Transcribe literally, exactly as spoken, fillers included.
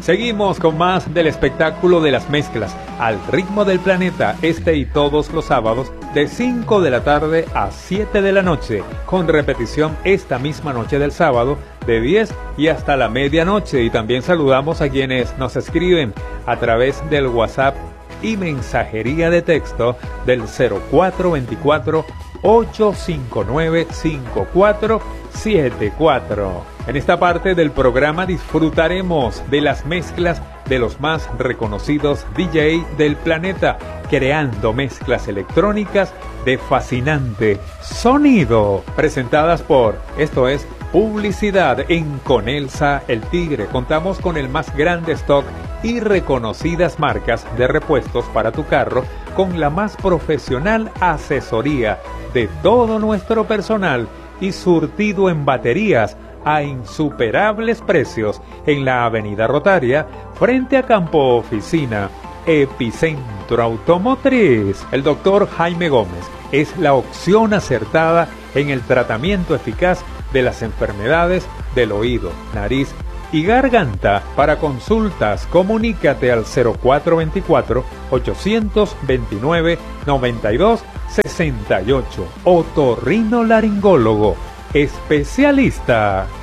Seguimos con más del espectáculo de las mezclas al ritmo del planeta, este y todos los sábados de cinco de la tarde a siete de la noche, con repetición esta misma noche del sábado de diez y hasta la medianoche. Y también saludamos a quienes nos escriben a través del WhatsApp y mensajería de texto del cero cuatro veinticuatro, ocho cinco nueve, cinco cuatro siete cuatro. En esta parte del programa disfrutaremos de las mezclas de los más reconocidos D J del planeta, creando mezclas electrónicas de fascinante sonido, presentadas por, esto es, publicidad en Conelsa El Tigre. Contamos con el más grande stock y reconocidas marcas de repuestos para tu carro, con la más profesional asesoría de todo nuestro personal y surtido en baterías a insuperables precios en la Avenida Rotaria, frente a Campo Oficina, Epicentro Automotriz. El doctor Jaime Gómez es la opción acertada en el tratamiento eficaz de las enfermedades del oído, nariz y garganta. Para consultas, comunícate al cero cuatro veinticuatro, ochocientos veintinueve, noventa y dos sesenta y ocho. Otorrinolaringólogo, especialista.